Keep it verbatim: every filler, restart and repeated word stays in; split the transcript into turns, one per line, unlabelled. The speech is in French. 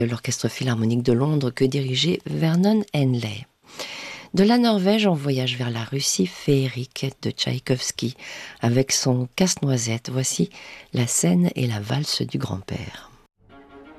l'Orchestre Philharmonique de Londres que dirigeait Vernon Henley. De la Norvège, on voyage vers la Russie féerique de Tchaïkovski avec son Casse-Noisette. Voici la scène et la valse du grand-père.